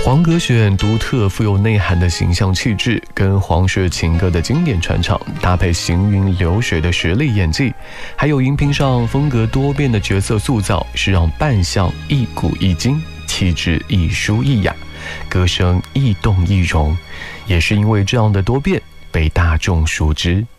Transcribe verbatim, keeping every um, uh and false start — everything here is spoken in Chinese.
黄格选独特富有内涵的形象气质，跟黄氏情歌的经典传唱，搭配行云流水的实力演技，还有荧屏上风格多变的角色塑造，是让扮相一古一今，气质一舒一雅，歌声亦动亦融，也是因为这样的多变被大众熟知。